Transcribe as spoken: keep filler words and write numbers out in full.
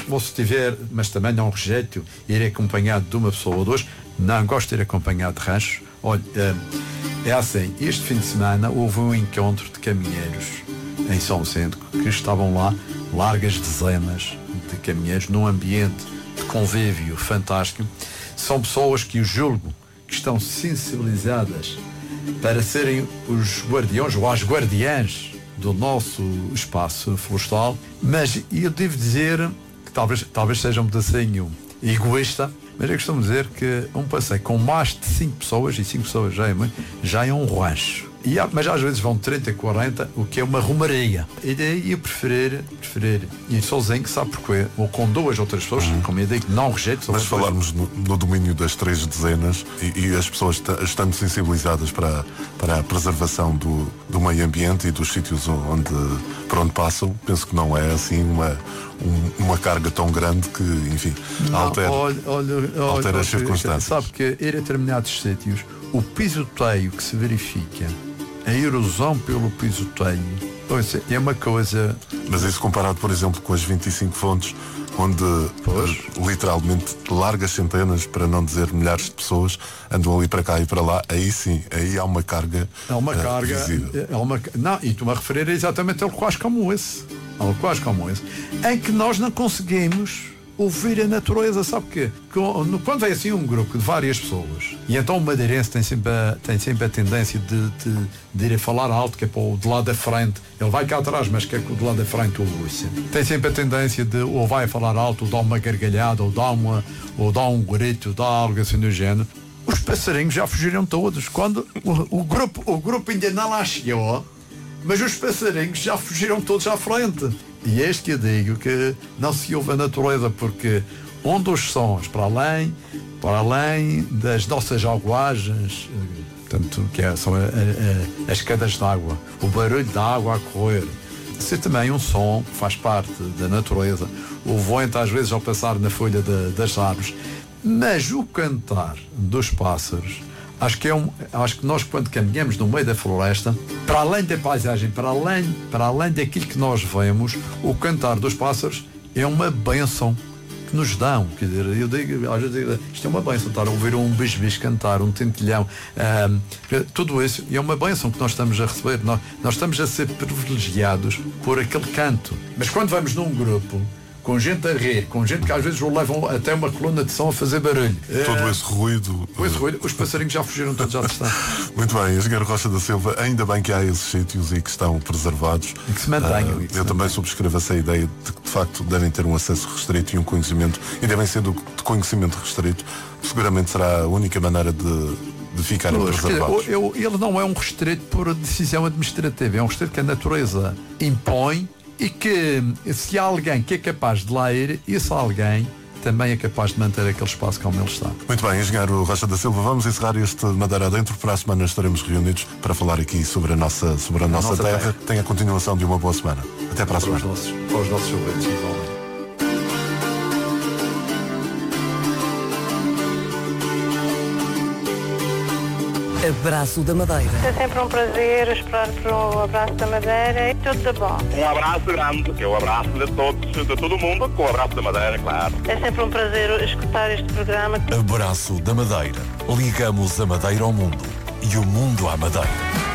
ou se tiver, mas também não rejeito ir acompanhado de uma pessoa ou dois. Não gosto de ir acompanhado de ranchos. Olha, é assim, este fim de semana houve um encontro de caminheiros em São Vicente, que estavam lá largas dezenas de caminheiros num ambiente de convívio fantástico. São pessoas que eu julgo que estão sensibilizadas para serem os guardiões ou as guardiãs do nosso espaço florestal, mas eu devo dizer que talvez, talvez seja um pedacinho egoísta, mas eu costumo dizer que um passeio com mais de cinco pessoas, e cinco pessoas já é muito, já é um rancho. E há, mas às vezes vão trinta, quarenta, o que é uma romaria. E daí eu preferir, preferir ir sozinho, sabe porquê? Ou com duas ou três pessoas, uhum. como eu digo, não rejeito. Mas falarmos no, no domínio das três dezenas e, e as pessoas t- estando sensibilizadas para, para a preservação do, do meio ambiente e dos sítios onde, por onde passam, penso que não é assim uma, um, uma carga tão grande que, enfim, não, altera, olha, olha, altera olha, as circunstâncias. Sabe que ir a determinados sítios, o pisoteio que se verifica, a erosão pelo pisoteio, é uma coisa... Mas isso comparado, por exemplo, com as vinte e cinco fontes, onde uh, literalmente largas centenas, para não dizer milhares de pessoas, andam ali para cá e para lá, aí sim, aí há uma carga É uma uh, carga... visível. É uma, não, e estou-me a referir exatamente a locais como esse, a locais como esse, em que nós não conseguimos ouvir a natureza, sabe quê? Quando vem assim um grupo de várias pessoas, e então o madeirense tem sempre a, tem sempre a tendência de, de, de ir a falar alto, que é para o de lado da frente, ele vai cá atrás, mas quer que o de lado da frente o ouça. Tem sempre a tendência de, ou vai a falar alto, ou dá uma gargalhada, ou dá, uma, ou dá um grito, dá algo assim do género. Os passarinhos já fugiram todos. Quando o, o, grupo, o grupo ainda não lá chegou, mas os passarinhos já fugiram todos à frente. E é este que eu digo, que não se ouve a natureza, porque onde os sons, para além, para além das nossas aguagens, portanto, que é, são a, a, as quedas de água, o barulho da água a correr, isso é também um som que faz parte da natureza, o vento às vezes ao passar na folha de, das árvores, mas o cantar dos pássaros, Acho que, é um, acho que nós, quando caminhamos no meio da floresta, para além da paisagem, para além, para além daquilo que nós vemos, o cantar dos pássaros é uma bênção que nos dão. Quer dizer, eu digo, às vezes digo, isto é uma bênção, estar a ouvir um bicho-bicho cantar, um tentilhão, um, tudo isso é uma bênção que nós estamos a receber. Nós, nós estamos a ser privilegiados por aquele canto. Mas quando vamos num grupo, com gente a rir, com gente que às vezes o levam até uma coluna de som a fazer barulho. Todo esse ruído. Com esse ruído, os passarinhos já fugiram todos à distância. Muito bem, engenheiro Rocha da Silva, ainda bem que há esses sítios e que estão preservados. E que se mantenham. Uh, e que se eu também mantenham. subscrevo essa ideia de que de facto devem ter um acesso restrito e um conhecimento, e devem ser do, de conhecimento restrito. Seguramente será a única maneira de, de ficarem Pois, preservados. dizer, eu, ele não é um restrito por decisão administrativa, é um restrito que a natureza impõe. E que se há alguém que é capaz de lá ir, esse alguém também é capaz de manter aquele espaço como ele está. Muito bem, engenheiro Rocha da Silva, vamos encerrar este Madeira Adentro. Para a semana estaremos reunidos para falar aqui sobre a nossa, sobre a nossa, nossa terra. terra. Tenha a continuação de uma boa semana. Até para a semana. Para os nossos, para os nossos ouvintes, igualmente. Abraço da Madeira. É sempre um prazer esperar por um abraço da Madeira e tudo de bom. Um abraço grande, que é o abraço de todos, de todo mundo, com o abraço da Madeira, claro. É sempre um prazer escutar este programa. Abraço da Madeira. Ligamos a Madeira ao mundo e o mundo à Madeira.